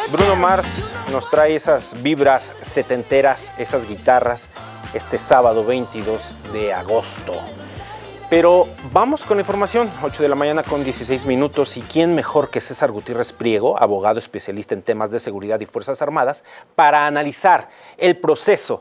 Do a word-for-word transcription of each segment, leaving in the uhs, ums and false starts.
Bruno Mars nos trae esas vibras setenteras, esas guitarras, este sábado veintidós de agosto. Pero vamos con la información, ocho de la mañana con dieciséis minutos, y quién mejor que César Gutiérrez Priego, abogado especialista en temas de seguridad y Fuerzas Armadas, para analizar el proceso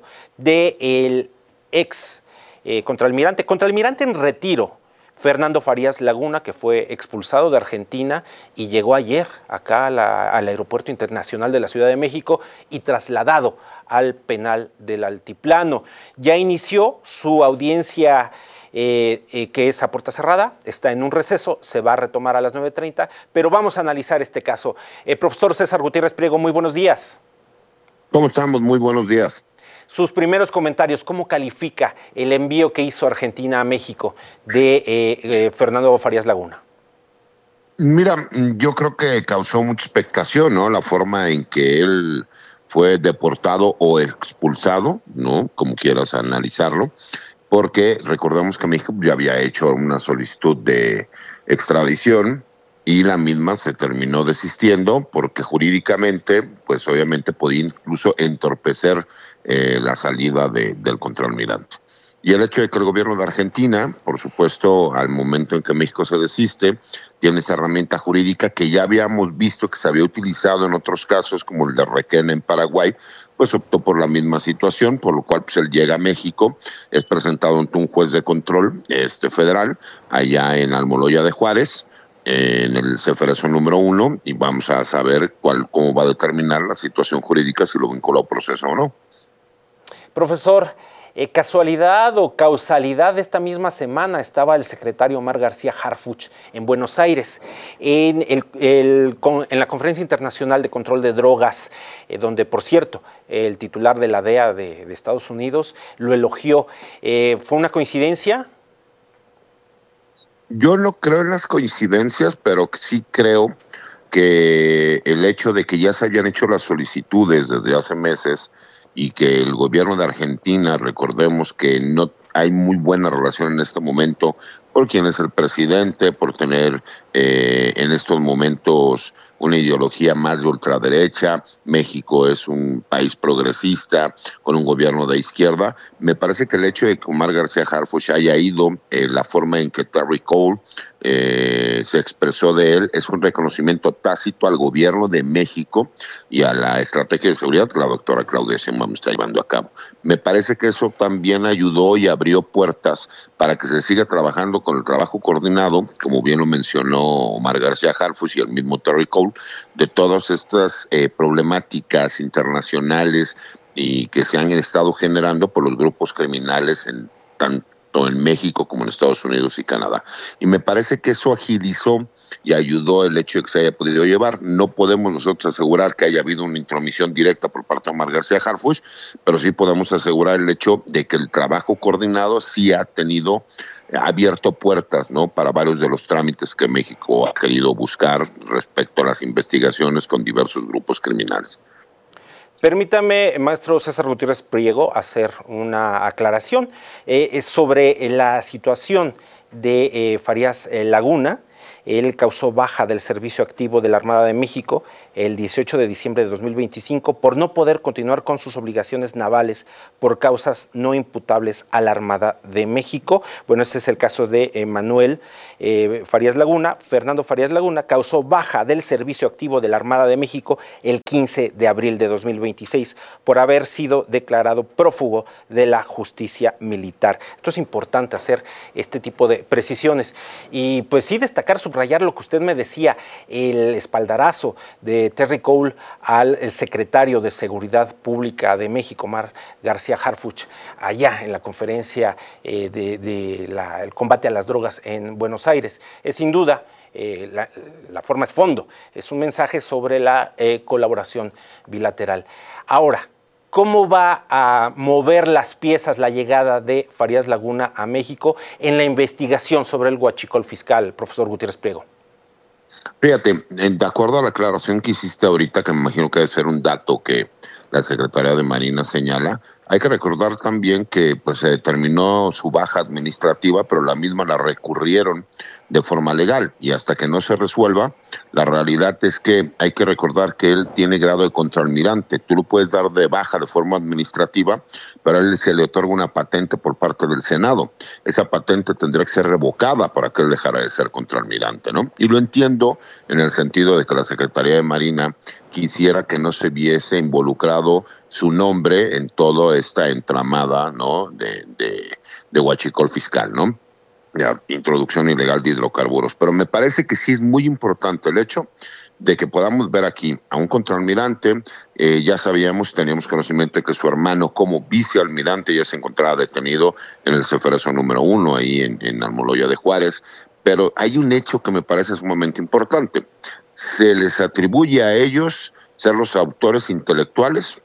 del ex eh, contraalmirante, contraalmirante en retiro, Fernando Farías Laguna, que fue expulsado de Argentina y llegó ayer acá a la, al Aeropuerto Internacional de la Ciudad de México y trasladado al penal del Altiplano. Ya inició su audiencia eh, eh, que es a puerta cerrada, está en un receso, se va a retomar a las nueve treinta, pero vamos a analizar este caso. Eh, profesor César Gutiérrez Priego, muy buenos días. ¿Cómo estamos? Muy buenos días. Sus primeros comentarios, ¿cómo califica el envío que hizo Argentina a México de eh, eh, Fernando Farías Laguna? Mira, yo creo que causó mucha expectación, ¿no? La forma en que él fue deportado o expulsado, ¿no? Como quieras analizarlo, porque recordemos que México ya había hecho una solicitud de extradición y la misma se terminó desistiendo porque jurídicamente, pues obviamente podía incluso entorpecer eh, la salida de, del contraalmirante. Y el hecho de que el gobierno de Argentina, por supuesto, al momento en que México se desiste, tiene esa herramienta jurídica que ya habíamos visto que se había utilizado en otros casos, como el de Requena en Paraguay, pues optó por la misma situación, por lo cual pues él llega a México, es presentado ante un juez de control este, federal, allá en Almoloya de Juárez, en el Ceferezo número uno, y vamos a saber cuál, cómo va a determinar la situación jurídica, si lo vinculó a proceso o no. Profesor, eh, ¿casualidad o causalidad de esta misma semana estaba el secretario Omar García Harfuch en Buenos Aires, en, el, el, con, en la Conferencia Internacional de Control de Drogas, eh, donde, por cierto, el titular de la D E A de, de Estados Unidos lo elogió? Eh, ¿Fue una coincidencia? Yo no creo en las coincidencias, pero sí creo que el hecho de que ya se habían hecho las solicitudes desde hace meses y que el gobierno de Argentina, recordemos que no hay muy buena relación en este momento por quién es el presidente, por tener eh, en estos momentos una ideología más de ultraderecha. México es un país progresista con un gobierno de izquierda. Me parece que el hecho de que Omar García Harfuch haya ido, eh, la forma en que Terry Cole eh, se expresó de él, es un reconocimiento tácito al gobierno de México y a la estrategia de seguridad que la doctora Claudia Sheinbaum está llevando a cabo. Me parece que eso también ayudó y abrió puertas para que se siga trabajando con el trabajo coordinado, como bien lo mencionó Omar García Harfuch y el mismo Terry Cole, de todas estas eh, problemáticas internacionales y que se han estado generando por los grupos criminales en tanto en México como en Estados Unidos y Canadá. Y me parece que eso agilizó y ayudó el hecho de que se haya podido llevar. No podemos nosotros asegurar que haya habido una intromisión directa por parte de Omar García Harfuch, pero sí podemos asegurar el hecho de que el trabajo coordinado sí ha tenido ha abierto puertas, ¿no?, para varios de los trámites que México ha querido buscar respecto a las investigaciones con diversos grupos criminales. Permítame, maestro César Gutiérrez Priego, hacer una aclaración eh, sobre la situación de eh, Farías eh, Laguna. Él causó baja del servicio activo de la Armada de México el dieciocho de diciembre de dos mil veinticinco por no poder continuar con sus obligaciones navales por causas no imputables a la Armada de México. Bueno, ese es el caso de eh, Manuel eh, Farías Laguna. Fernando Farías Laguna causó baja del servicio activo de la Armada de México el quince de abril de dos mil veintiséis por haber sido declarado prófugo de la justicia militar. Esto es importante, hacer este tipo de precisiones y pues sí destacar su rayar lo que usted me decía, el espaldarazo de Terry Cole al el secretario de Seguridad Pública de México, Omar García Harfuch, allá en la conferencia eh, de, de la, el combate a las drogas en Buenos Aires. Es sin duda, eh, la, la forma es fondo, es un mensaje sobre la eh, colaboración bilateral. Ahora, ¿cómo va a mover las piezas la llegada de Farías Laguna a México en la investigación sobre el huachicol fiscal, profesor Gutiérrez Priego? Fíjate, de acuerdo a la aclaración que hiciste ahorita, que me imagino que debe ser un dato que la Secretaría de Marina señala, Hay que recordar también que pues se determinó su baja administrativa, pero la misma la recurrieron de forma legal y hasta que no se resuelva, la realidad es que hay que recordar que él tiene grado de contraalmirante. Tú lo puedes dar de baja de forma administrativa, pero a él se le otorga una patente por parte del Senado. Esa patente tendría que ser revocada para que él dejara de ser contraalmirante, ¿no? Y lo entiendo en el sentido de que la Secretaría de Marina quisiera que no se viese involucrado su nombre en toda esta entramada, ¿no? de, de, de huachicol fiscal, ¿no? La introducción ilegal de hidrocarburos. Pero me parece que sí es muy importante el hecho de que podamos ver aquí a un contraalmirante. Eh, ya sabíamos, teníamos conocimiento de que su hermano como vicealmirante ya se encontraba detenido en el Ceferezo número uno, ahí en, en Almoloya de Juárez. Pero hay un hecho que me parece sumamente importante. Se les atribuye a ellos ser los autores intelectuales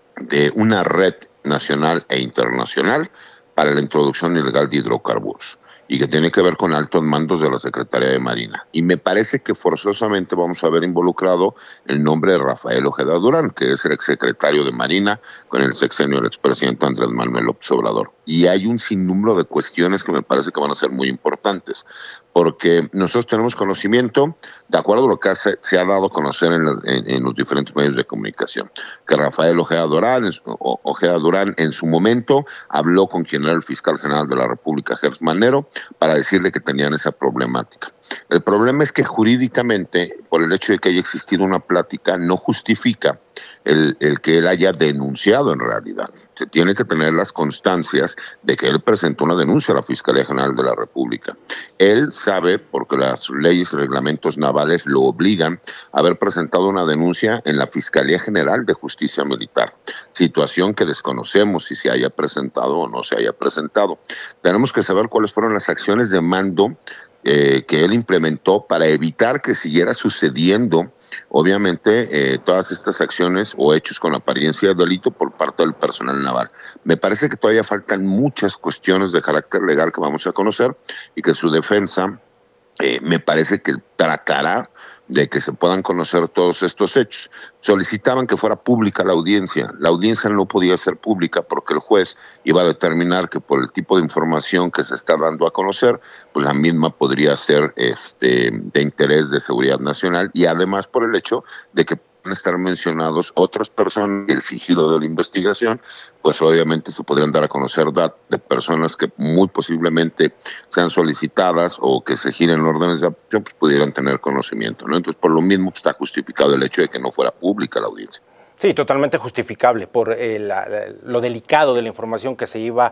de una red nacional e internacional para la introducción ilegal de hidrocarburos y que tiene que ver con altos mandos de la Secretaría de Marina. Y me parece que forzosamente vamos a ver involucrado el nombre de Rafael Ojeda Durán, que es el exsecretario de Marina con el sexenio del expresidente Andrés Manuel López Obrador. Y hay un sinnúmero de cuestiones que me parece que van a ser muy importantes, porque nosotros tenemos conocimiento, de acuerdo a lo que hace, se ha dado a conocer en, la, en, en los diferentes medios de comunicación, que Rafael Ojeda Durán, o, Ojeda Durán en su momento habló con quien era el fiscal general de la República, Gers Manero, para decirle que tenían esa problemática. El problema es que jurídicamente, por el hecho de que haya existido una plática, no justifica el, el que él haya denunciado en realidad. Se tiene que tener las constancias de que él presentó una denuncia a la Fiscalía General de la República. Él sabe, porque las leyes y reglamentos navales lo obligan, a haber presentado una denuncia en la Fiscalía General de Justicia Militar, situación que desconocemos si se haya presentado o no se haya presentado. Tenemos que saber cuáles fueron las acciones de mando eh, que él implementó para evitar que siguiera sucediendo, obviamente, eh, todas estas acciones o hechos con apariencia de delito por parte del personal naval. Me parece que todavía faltan muchas cuestiones de carácter legal que vamos a conocer y que su defensa eh, me parece que tratará de que se puedan conocer todos estos hechos. Solicitaban que fuera pública la audiencia. La audiencia no podía ser pública porque el juez iba a determinar que por el tipo de información que se está dando a conocer, pues la misma podría ser este, de interés de seguridad nacional y además por el hecho de que estar mencionados otras personas, el sigilo de la investigación, pues obviamente se podrían dar a conocer datos de personas que muy posiblemente sean solicitadas o que se giren órdenes de aprehensión, pues pudieran tener conocimiento, ¿no? Entonces, por lo mismo está justificado el hecho de que no fuera pública la audiencia. Sí, totalmente justificable por eh, la, la, lo delicado de la información que se iba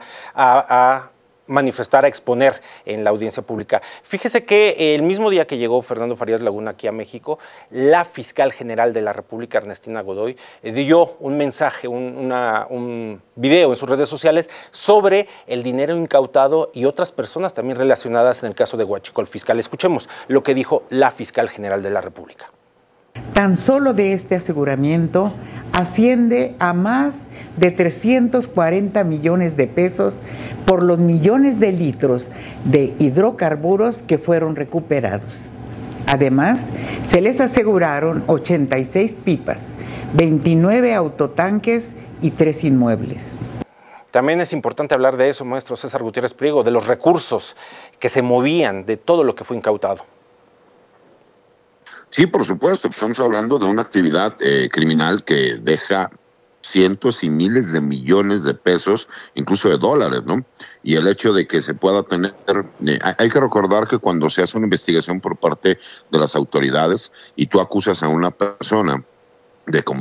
a, a manifestar, a exponer en la audiencia pública. Fíjese que el mismo día que llegó Fernando Farías Laguna aquí a México, la fiscal general de la República, Ernestina Godoy, eh, dio un mensaje, un, una, un video en sus redes sociales sobre el dinero incautado y otras personas también relacionadas en el caso de huachicol fiscal. Escuchemos lo que dijo la fiscal general de la República. Tan solo de este aseguramiento asciende a más de trescientos cuarenta millones de pesos por los millones de litros de hidrocarburos que fueron recuperados. Además, se les aseguraron ochenta y seis pipas, veintinueve autotanques y tres inmuebles. También es importante hablar de eso, maestro César Gutiérrez Priego, de los recursos que se movían, de todo lo que fue incautado. Sí, por supuesto, estamos hablando de una actividad eh, criminal que deja cientos y miles de millones de pesos, incluso de dólares, ¿no? Y el hecho de que se pueda tener, eh, hay que recordar que cuando se hace una investigación por parte de las autoridades y tú acusas a una persona de